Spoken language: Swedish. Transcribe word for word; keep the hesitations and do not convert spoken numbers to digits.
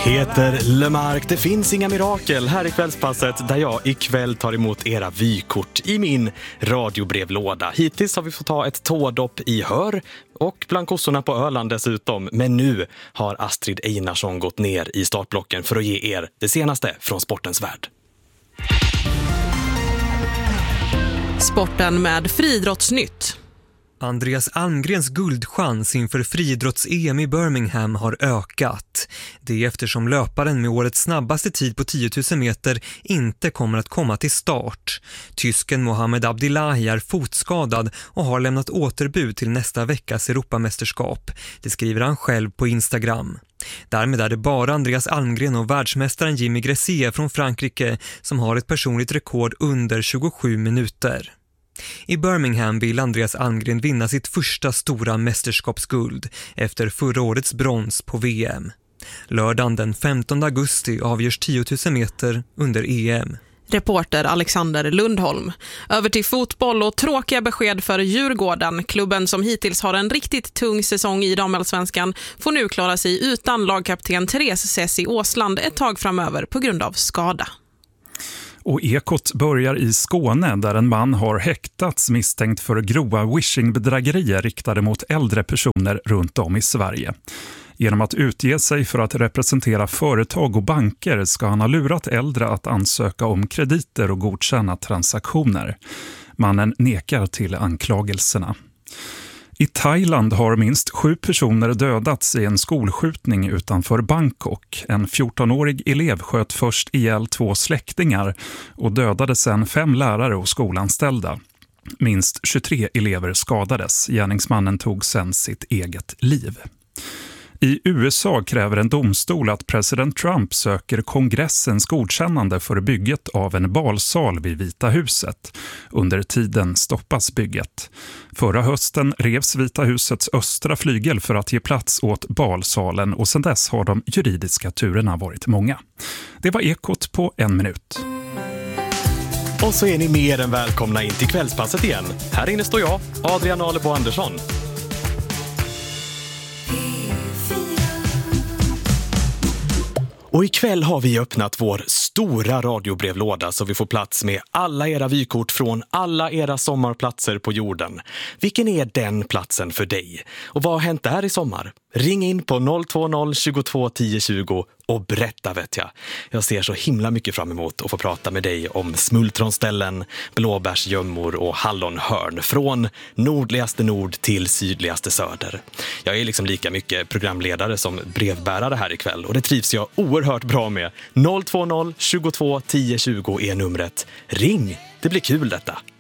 Peter Lemark, det finns inga mirakel här i Kvällspasset där jag ikväll tar emot era vykort i min radiobrevlåda. Hittills har vi fått ta ett tådopp i Hör och bland kossorna på Öland dessutom. Men nu har Astrid Einarsson gått ner i startblocken för att ge er det senaste från sportens värld. Sporten med friidrottsnytt. Andreas Almgrens guldchans inför friidrotts-E M i Birmingham har ökat. Det är eftersom löparen med årets snabbaste tid på tio tusen meter inte kommer att komma till start. Tysken Mohamed Abdillahi är fotskadad och har lämnat återbud till nästa veckas Europamästerskap. Det skriver han själv på Instagram. Därmed är det bara Andreas Almgren och världsmästaren Jimmy Gressier från Frankrike som har ett personligt rekord under tjugosju minuter. I Birmingham vill Andreas Almgren vinna sitt första stora mästerskapsguld efter förra årets brons på V M. Lördagen den femtonde augusti avgörs tio tusen meter under E M. Reporter Alexander Lundholm. Över till fotboll och tråkiga besked för Djurgården. Klubben som hittills har en riktigt tung säsong i damallsvenskan får nu klara sig utan lagkapten Therese Sessi Åsland ett tag framöver på grund av skada. Och Ekot börjar i Skåne där en man har häktats misstänkt för grova wishing-bedrägerier riktade mot äldre personer runt om i Sverige. Genom att utge sig för att representera företag och banker ska han ha lurat äldre att ansöka om krediter och godkänna transaktioner. Mannen nekar till anklagelserna. I Thailand har minst sju personer dödats i en skolskjutning utanför Bangkok. En fjortonårig elev sköt först ihjäl två släktingar och dödade sedan fem lärare och skolanställda. Minst tjugotre elever skadades. Gärningsmannen tog sedan sitt eget liv. I U S A kräver en domstol att president Trump söker kongressens godkännande för bygget av en balsal vid Vita huset. Under tiden stoppas bygget. Förra hösten revs Vita husets östra flygel för att ge plats åt balsalen och sedan dess har de juridiska turerna varit många. Det var Ekot på en minut. Och så är ni mer än välkomna in till Kvällspasset igen. Här inne står jag, Adrian Alebo Andersson. Och ikväll har vi öppnat vår stora radiobrevlåda så vi får plats med alla era vykort från alla era sommarplatser på jorden. Vilken är den platsen för dig? Och vad har hänt där i sommar? Ring in på noll två noll tjugotvå tio tjugo och berätta vet jag. Jag ser så himla mycket fram emot att få prata med dig om smultronställen, blåbärsgömmor och hallonhörn från nordligaste nord till sydligaste söder. Jag är liksom lika mycket programledare som brevbärare här ikväll och det trivs jag oerhört bra med. noll två noll tjugotvå tio tjugo är numret. Ring, det blir kul detta.